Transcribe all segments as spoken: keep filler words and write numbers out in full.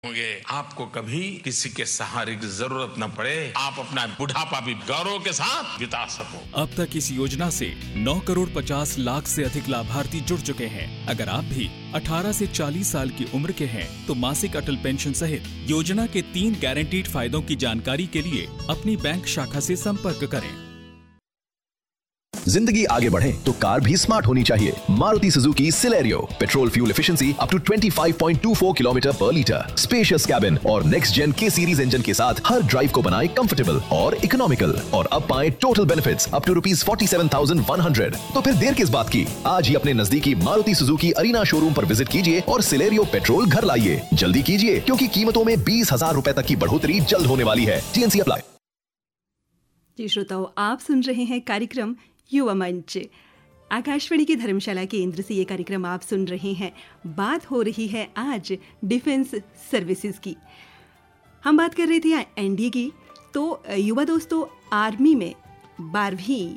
होंगे, आपको कभी किसी के सहारे की जरूरत न पड़े, आप अपना बुढ़ापा भी गौरव के साथ बिता सको। अब तक इस योजना से नौ करोड़ पचास लाख से अधिक लाभार्थी जुड़ चुके हैं। अगर आप भी अठारह से चालीस साल की उम्र के हैं, तो मासिक अटल पेंशन सहित योजना के तीन गारंटीड फायदों की जानकारी के लिए अपनी बैंक शाखा से संपर्क करें। जिंदगी आगे बढ़े तो कार भी स्मार्ट होनी चाहिए। Maruti Suzuki Celerio, petrol fuel efficiency up to पच्चीस पॉइंट दो चार किलोमीटर पर लीटर, स्पेशियस कैबिन और नेक्स्ट जेन के सीरीज इंजन के साथ हर ड्राइव को बनाए कंफर्टेबल और इकोनॉमिकल, और अब पाए total benefits up to rupees forty seven thousand one hundred. तो फिर देर किस बात की, आज ही अपने नजदीकी मारुति सुजुकी अरीना शोरूम पर विजिट कीजिए और सिलेरियो पेट्रोल घर लाइए। जल्दी कीजिए, क्योंकि कीमतों में बीस हजार रूपए तक की बढ़ोतरी जल्द होने वाली है। TNC apply. जी श्रोताओ, आप सुन रहे हैं कार्यक्रम युवा मंच। आकाशवाणी की धर्मशाला केंद्र से ये कार्यक्रम आप सुन रहे हैं। बात हो रही है आज डिफेंस सर्विसेज की। हम बात कर रहे थे एनडीए की। तो युवा दोस्तों, आर्मी में बारहवीं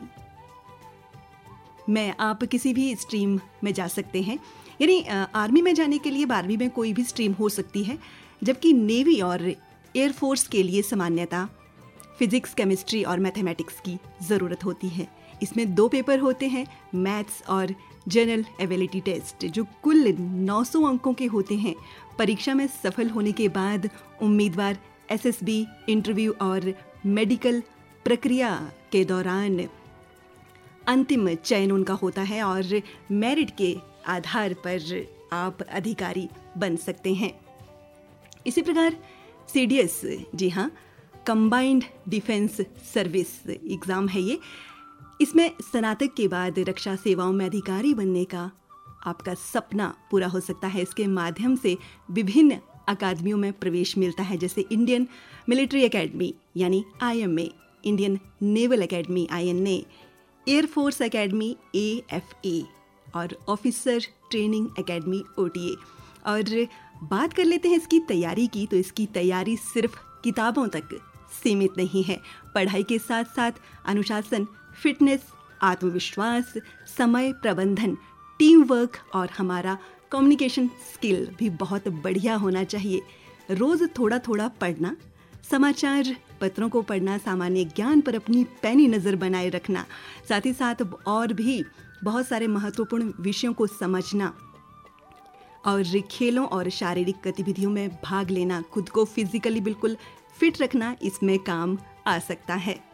में आप किसी भी स्ट्रीम में जा सकते हैं, यानी आर्मी में जाने के लिए बारहवीं में कोई भी स्ट्रीम हो सकती है, जबकि नेवी और एयरफोर्स के लिए सामान्यतः फिजिक्स, केमिस्ट्री और मैथमेटिक्स की ज़रूरत होती है। इसमें दो पेपर होते हैं, मैथ्स और जनरल एबिलिटी टेस्ट, जो कुल नौ सौ अंकों के होते हैं। परीक्षा में सफल होने के बाद उम्मीदवार एसएसबी इंटरव्यू और मेडिकल प्रक्रिया के दौरान अंतिम चयन उनका होता है और मेरिट के आधार पर आप अधिकारी बन सकते हैं। इसी प्रकार सीडीएस, जी हाँ, कंबाइंड डिफेंस सर्विस एग्ज़ाम है ये। इसमें स्नातक के बाद रक्षा सेवाओं में अधिकारी बनने का आपका सपना पूरा हो सकता है। इसके माध्यम से विभिन्न अकादमियों में प्रवेश मिलता है, जैसे इंडियन मिलिट्री एकेडमी यानी IMA, Indian naval academy INA, air force academy AFA और ऑफिसर ट्रेनिंग एकेडमी ओटीए। और बात कर लेते हैं इसकी तैयारी की, तो इसकी तैयारी सिर्फ किताबों तक सीमित नहीं है। पढ़ाई के साथ साथ अनुशासन, फिटनेस, आत्मविश्वास, समय प्रबंधन, टीम वर्क और हमारा कम्युनिकेशन स्किल भी बहुत बढ़िया होना चाहिए। रोज़ थोड़ा थोड़ा पढ़ना, समाचार पत्रों को पढ़ना, सामान्य ज्ञान पर अपनी पैनी नज़र बनाए रखना, साथ ही साथ और भी बहुत सारे महत्वपूर्ण विषयों को समझना और खेलों और शारीरिक गतिविधियों में भाग लेना, खुद को फिजिकली बिल्कुल फिट रखना, इसमें काम आ सकता है।